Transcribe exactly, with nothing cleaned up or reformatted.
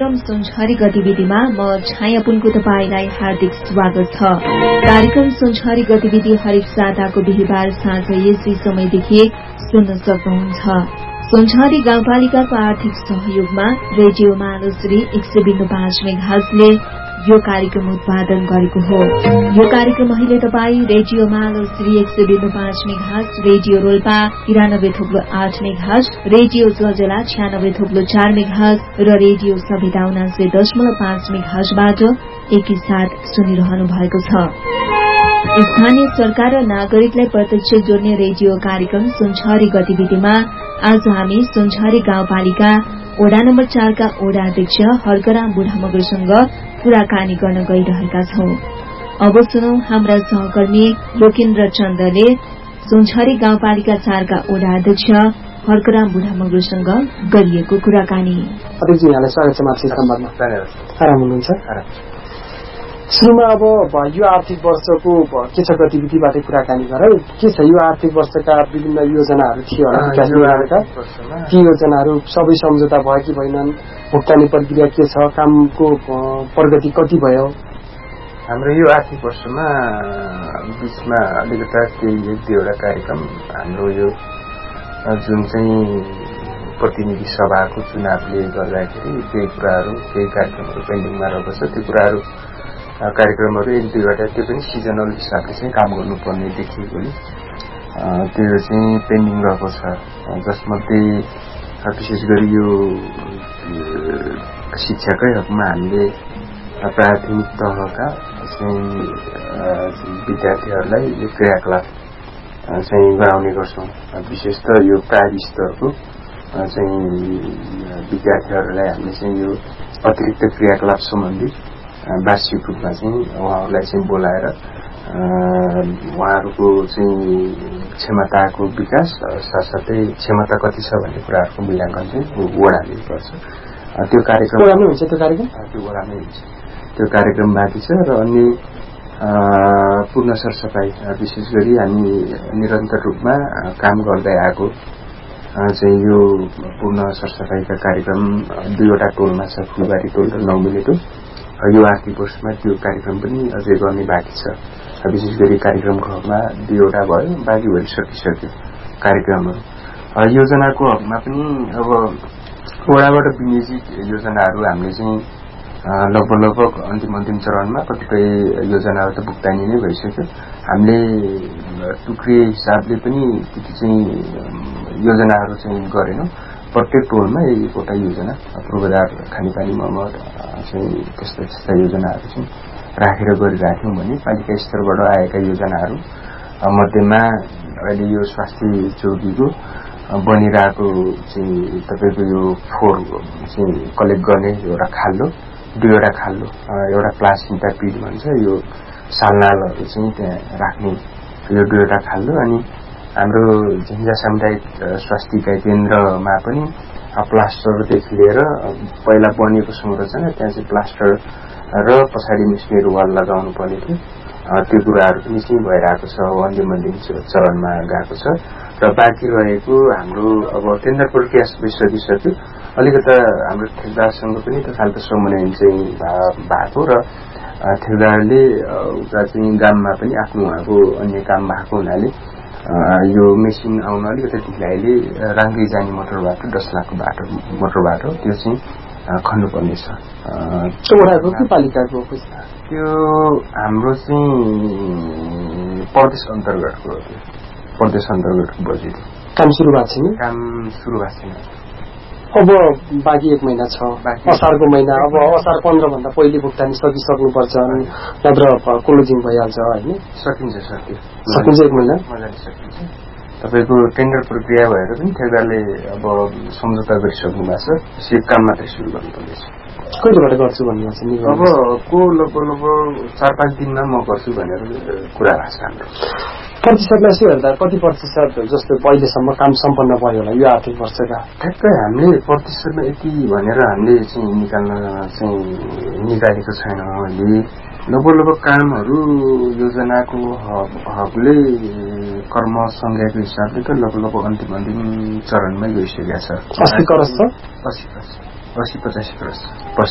सुनछरी गतिविधिमा म छाया पुनको तपाईलाई हार्दिक स्वागत छ। कार्यक्रम सुनछरी गतिविधि हरेक साताको बिहीबार साँझ यसै समयदेखि सुन्न सक्नुहुन्छ। सुनछरी गाउँपालिकाको आर्थिक सहयोगमा रेडियो मानसरी एक सय बिन्दु पाँच मेगाहर्जले यो कार्यक्रम उत्पादन गरेको हो। यो कार्यक्रम अहिले तपाईँ रेडियो मानसरी एक सय बिन्दु पाँच मेगाहर्ज, रेडियो रोल्पा तिरानब्बे थोप्लो आठ मेगाहर्ज, रेडियो जजला छ्यानब्बे थोप्लो चार मेगाहर्ज र रेडियो सभ्यता उनासी दशमलव पाँच मेगाहर्जबाट एकैसाथ सुनिरहनु भएको छ। स्थानीय सरकार र नागरिकलाई प्रत्यक्ष जोड्ने रेडियो कार्यक्रम सुनछरी गतिविधिमा आज हामी सुनछरी गाउँपालिका वडा नम्बर चारका वडा अध्यक्ष हर्कराम बुढा मगरसँग कुराकानी गर्न गइरहेका छौं। अब सुनौ हाम्रा सहकर्मी लोकेन्द्र चन्दले सुनछरी गाउँपालिका चारका वडा अध्यक्ष हर्कराम बुढा मगरसँग गरिएको कुराकानी। अध्यक्ष यहाँलाई स्वागत छ माथि सम्वादमा। आराम हुनुहुन्छ? सुरुमा अब यो आर्थिक वर्षको के छ गतिविधिबाटै कुराकानी गरौँ। के छ यो आर्थिक वर्षका विभिन्न योजनाहरू थियो होला विकास निर्माणका? ती योजनाहरू सबै सम्झौता भयो कि भएनन्? भुक्तानी प्रक्रिया के छ? कामको प्रगति कति भयो? हाम्रो यो आर्थिक वर्षमा बीचमा अलिकता केही एक दुईवटा कार्यक्रम हाम्रो यो जुन चाहिँ प्रतिनिधि सभाको चुनावले गर्दाखेरि केही कुराहरू केही कार्यक्रमहरू पेन्डिङमा रहेको छ। त्यो कुराहरू कार्यक्रमहरू एक दुईवटा त्यो पनि सिजनल हिसाबले चाहिँ काम गर्नुपर्ने देखिएकोले त्यो चाहिँ पेन्डिङ रहेको छ। जसमध्ये विशेष गरी यो शिक्षाकै हकमा हामीले प्राथमिक तहका चाहिँ विद्यार्थीहरूलाई यो क्रियाकलाप चाहिँ गराउने गर्छौँ। विशेष त यो प्राइमेरी स्तरको चाहिँ विद्यार्थीहरूलाई हामीले चाहिँ यो अतिरिक्त क्रियाकलाप सम्बन्धी वार्षिक रूपमा चाहिँ उहाँहरूलाई चाहिँ बोलाएर उहाँहरूको चाहिँ क्षमताको विकास साथसाथै क्षमता कति छ भन्ने कुराहरूको मूल्याङ्कन चाहिँ वडाले गर्छ। त्यो कार्यक्रम वडामै हुन्छ। त्यो कार्यक्रम त्यो वडामै हुन्छ। त्यो कार्यक्रम बाँकी छ र अन्य पूर्ण सरसफाई विशेष गरी हामी निरन्तर रूपमा काम गर्दै आएको चाहिँ यो पूर्ण सरसफाईका कार्यक्रम दुईवटा टोलमा छ, फुलबारी टोल र नौमिले टोल। यो आर्थिक वर्षमा त्यो कार्यक्रम पनि अझै गर्ने बाँकी छ। विशेष गरी कार्यक्रमको हकमा दुईवटा भयो, बाँकी भएर सकिसक्यो कार्यक्रमहरू। योजनाको हकमा पनि अब वडाबाट विनियोजित योजनाहरू हामीले चाहिँ लगभग लगभग अन्तिम अन्तिम चरणमा कतिपय योजनाहरू त भुक्तानी नै भइसक्यो। हामीले टुक्रिए हिसाबले पनि त्यति चाहिँ योजनाहरू चाहिँ गरेनौँ। प्रत्येक टोलमा एकवटा योजना पूर्वाधार खानेपानी मर्मत चाहिँ त्यस्ता त्यस्ता योजनाहरू चाहिँ राखेर गरिराख्यौँ भने पालिका स्तरबाट आएका योजनाहरू मध्येमा अहिले यो स्वास्थ्य चौकीको बनिरहेको चाहिँ तपाईँको यो फोहोर चाहिँ कलेक्ट गर्ने एउटा खाल्डो, दुईवटा खाल्डो, एउटा प्लास्टिकका पिट भन्छ यो सालनालहरू चाहिँ त्यहाँ राख्ने यो दुईवटा खाल्डो, अनि हाम्रो झिन्जा सामुदायिक स्वास्थ्य इकाइ केन्द्रमा पनि प्लास्टरदेखि लिएर पहिला बनिएको संरचना त्यहाँ चाहिँ प्लास्टर र पछाडि मिस्नेर वाल लगाउनु पर्ने थियो। त्यो कुराहरू पनि चाहिँ भइरहेको छ, अन्तिम अन्तिम चरणमा गएको छ। र बाँकी रहेको हाम्रो अब टेन्डर प्रक्रिया सकिसक्यो। अलिकता हाम्रो ठेकदारसँग पनि त्यो खालको समन्वय चाहिँ भएको र ठेकदारले उता चाहिँ गाममा पनि आफ्नो उहाँको अन्य काम भएको हुनाले यो मेसिन आउन अलिकति ढिलाइले राङ्गी जाने मोटर बाटो दस लाखको बाटो मोटर बाटो त्यो चाहिँ खन्नुपर्नेछ। वडाको पालिकाको त्यो हाम्रो चाहिँ प्रदेश अन्तर्गतको हो। त्यो प्रदेश अन्तर्गतको बजेट काम सुरु भएको छैन। काम सुरु भएको छैन। अब बाँकी एक महिना छ, असारको महिना। अब असार पन्ध्र भन्दा पहिले भुक्तानी सकिसक्नुपर्छ, नत्र क्लोजिङ भइहाल्छ होइन? सकिन्छ सक्यो सकिन्छ एक महिना मजाले सकिन्छ। तपाईँको टेन्डर प्रक्रिया भएर पनि ठेकदारले अब सम्झौता गरिसक्नु भएको छ। सिप काम मात्रै सुरु गर्नुपर्नेछ। कहिलेबाट गर्छु भन्नुभएको छ नि? अब को लगभग लगभग चार पाँच दिनमा म गर्छु भनेर कुरा भएको छ हाम्रो। प्रतिशतलाई यसो हेर्दा कति प्रतिशत जस्तो अहिलेसम्म काम सम्पन्न भयो होला यो आर्थिक वर्षका? ठ्याक्कै हामीले प्रतिशतमा यति भनेर हामीले चाहिँ निकाल्न चाहिँ निकालेको छैन। अहिले लगभग लगभग कामहरू योजनाको हकले कर्म संज्ञाको हिसाबले त लगभग लगभग अन्तिम अन्तिम चरणमै गइसकेका छ। अस्सी करस छ? अस्सी अस्सी पचासी करस